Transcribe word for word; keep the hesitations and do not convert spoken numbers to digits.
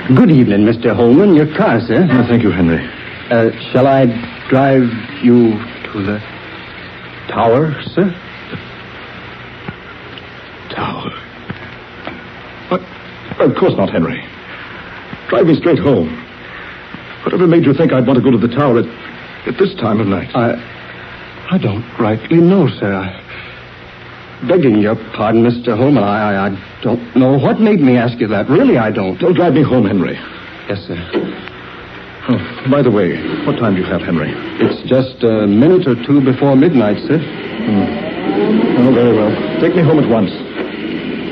Good evening, Mister Holman. Your car, sir. Oh, thank you, Henry. Uh, shall I drive you to the tower, sir? Tower? What? Of course not, Henry. Drive me straight home. Whatever made you think I'd want to go to the tower at, at this time of night? I... I don't rightly know, sir. I... Begging your pardon, Mister Holman, I, I, I don't know what made me ask you that. Really, I don't. Don't drive me home, Henry. Yes, sir. Oh, by the way, what time do you have, Henry? It's just a minute or two before midnight, sir. Hmm. Oh, very well. Take me home at once.